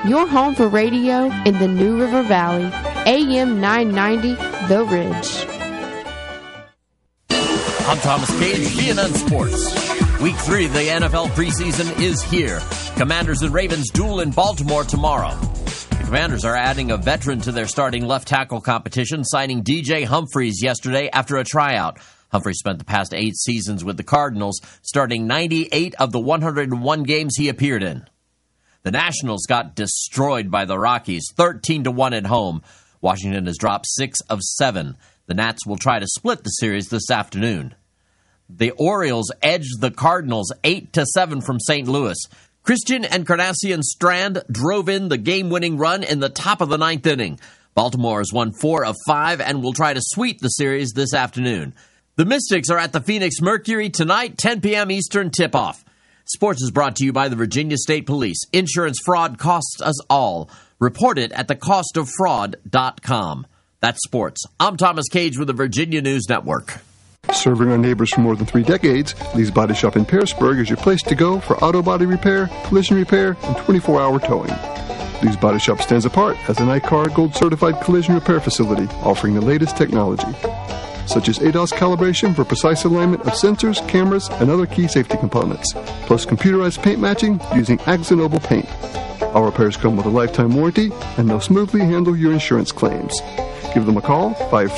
your home for radio in the New River Valley. AM 990, The Ridge. I'm Thomas Cage, CNN Sports. Week 3 of the NFL preseason is here. Commanders and Ravens duel in Baltimore tomorrow. The Commanders are adding a veteran to their starting left tackle competition, signing DJ Humphries yesterday after a tryout. Humphries spent the past 8 seasons with the Cardinals, starting 98 of the 101 games he appeared in. The Nationals got destroyed by the Rockies, 13-1 at home. Washington has dropped 6 of 7. The Nats will try to split the series this afternoon. The Orioles edged the Cardinals 8-7 from St. Louis. Christian Encarnacion Strand drove in the game-winning run in the top of the 9th inning. Baltimore has won 4 of 5 and will try to sweep the series this afternoon. The Mystics are at the Phoenix Mercury tonight, 10 p.m. Eastern tip-off. Sports is brought to you by the Virginia State Police. Insurance fraud costs us all. Report it at thecostoffraud.com. That's sports. I'm Thomas Cage with the Virginia News Network. Serving our neighbors for more than 3 decades, Lee's Body Shop in Pearisburg is your place to go for auto body repair, collision repair, and 24-hour towing. Lee's Body Shop stands apart as an ICAR Gold Certified collision repair facility offering the latest technology, such as ADAS calibration for precise alignment of sensors, cameras, and other key safety components, plus computerized paint matching using AkzoNobel paint. Our repairs come with a lifetime warranty, and they'll smoothly handle your insurance claims. Give them a call,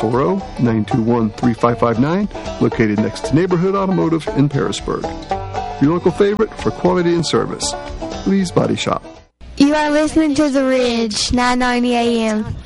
540-921-3559, located next to Neighborhood Automotive in Pearisburg. Your local favorite for quality and service. Lee's Body Shop. You are listening to The Ridge, 990 AM.